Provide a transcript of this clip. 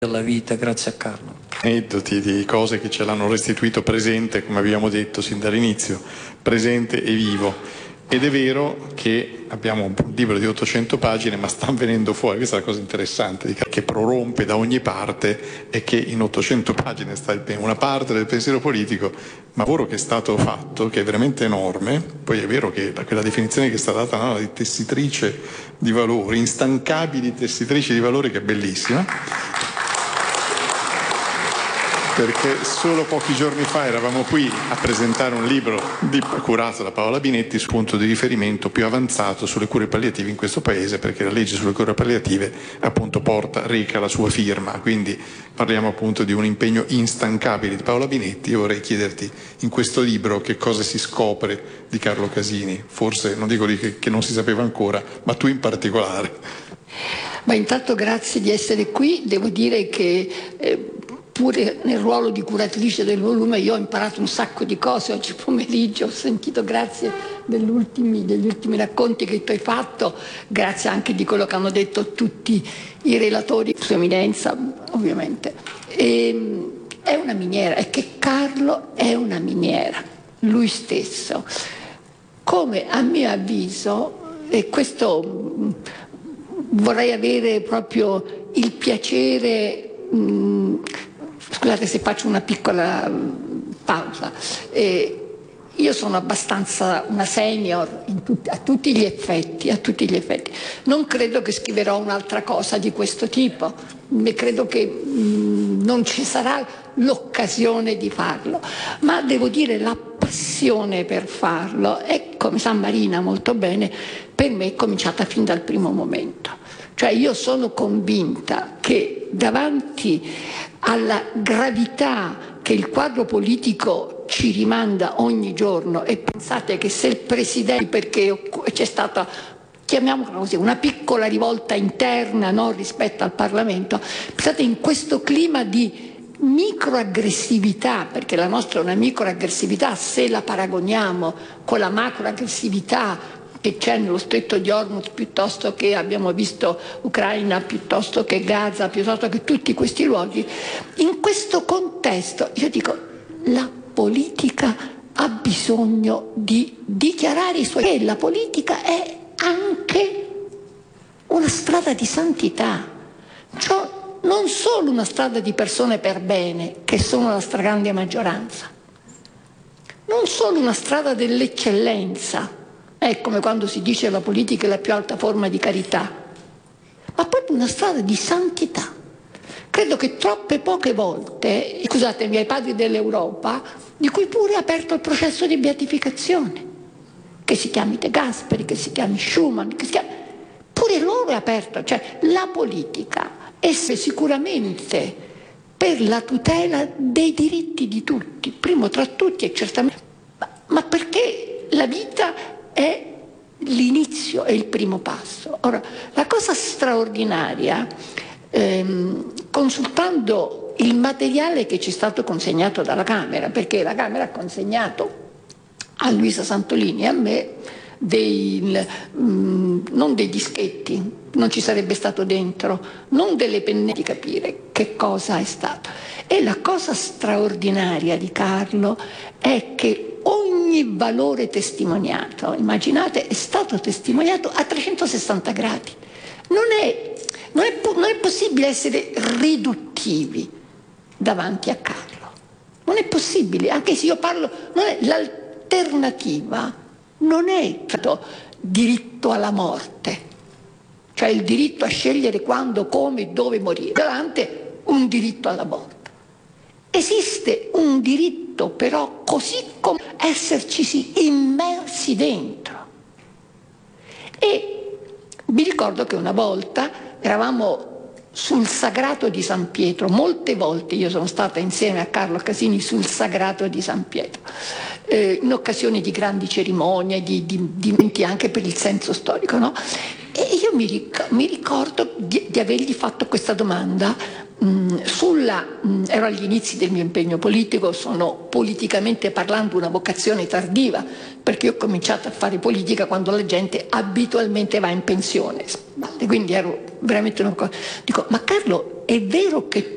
della vita, grazie a Carlo. Aneddoti di cose che ce l'hanno restituito presente, come abbiamo detto sin dall'inizio, presente e vivo. Ed è vero che abbiamo un libro di 800 pagine, ma sta venendo fuori, questa è la cosa interessante, che prorompe da ogni parte e che in 800 pagine sta una parte del pensiero politico, ma il lavoro che è stato fatto, che è veramente enorme. Poi è vero che quella definizione che è stata data, no, di tessitrice di valori, instancabili tessitrici di valori, che è bellissima, perché solo pochi giorni fa eravamo qui a presentare un libro curato da Paola Binetti sul punto di riferimento più avanzato sulle cure palliative in questo paese, perché la legge sulle cure palliative appunto reca la sua firma, quindi parliamo appunto di un impegno instancabile di Paola Binetti. Io vorrei chiederti, in questo libro, che cosa si scopre di Carlo Casini? Forse non dico che non si sapeva ancora, ma tu in particolare. Ma intanto grazie di essere qui. Devo dire che pure nel ruolo di curatrice del volume io ho imparato un sacco di cose oggi pomeriggio, ho sentito, grazie degli ultimi racconti che tu hai fatto, grazie anche di quello che hanno detto tutti i relatori, Sua Eminenza ovviamente. È una miniera, è che Carlo è una miniera, lui stesso, come a mio avviso, e questo vorrei avere proprio il piacere. Scusate se faccio una piccola pausa. Io sono abbastanza una senior a tutti gli effetti. Non credo che scriverò un'altra cosa di questo tipo, credo che non ci sarà l'occasione di farlo, ma devo dire la passione per farlo è, come sa Marina molto bene, per me è cominciata fin dal primo momento. Cioè io sono convinta che davanti alla gravità che il quadro politico ci rimanda ogni giorno, e pensate che se il Presidente, perché c'è stata, chiamiamola così, una piccola rivolta interna, no, rispetto al Parlamento, pensate, in questo clima di microaggressività, perché la nostra è una microaggressività se la paragoniamo con la macroaggressività che c'è nello stretto di Hormuz, piuttosto che abbiamo visto Ucraina, piuttosto che Gaza, piuttosto che tutti questi luoghi. In questo contesto io dico, la politica ha bisogno di dichiarare i suoi, e la politica è anche una strada di santità, cioè non solo una strada di persone per bene, che sono la stragrande maggioranza, non solo una strada dell'eccellenza. È come quando si dice che la politica è la più alta forma di carità, ma proprio una strada di santità. Credo che troppe poche volte, scusatemi, ai padri dell'Europa, di cui pure è aperto il processo di beatificazione, che si chiami De Gasperi, che si chiami Schuman, pure loro è aperto, cioè la politica è sicuramente per la tutela dei diritti di tutti, primo tra tutti e certamente, ma perché la vita è l'inizio, è il primo passo. Ora, la cosa straordinaria, consultando il materiale che ci è stato consegnato dalla Camera, perché la Camera ha consegnato a Luisa Santolini e a me non dei dischetti, non ci sarebbe stato dentro, non delle penne, di capire che cosa è stato. E la cosa straordinaria di Carlo è che ogni valore testimoniato, immaginate, è stato testimoniato a 360 gradi. Non è possibile essere riduttivi davanti a Carlo. Non è possibile, anche se io parlo, l'alternativa non è il diritto alla morte, cioè il diritto a scegliere quando, come e dove morire, davanti un diritto alla morte. Esiste un diritto però, così come esserci immersi dentro. E mi ricordo che una volta eravamo sul Sagrato di San Pietro, molte volte io sono stata insieme a Carlo Casini sul Sagrato di San Pietro, in occasione di grandi cerimonie, di anche per il senso storico, no? E io mi ricordo di avergli fatto questa domanda. Ero agli inizi del mio impegno politico, sono politicamente parlando una vocazione tardiva, perché io ho cominciato a fare politica quando la gente abitualmente va in pensione, quindi ero veramente una cosa. Dico, ma Carlo, è vero che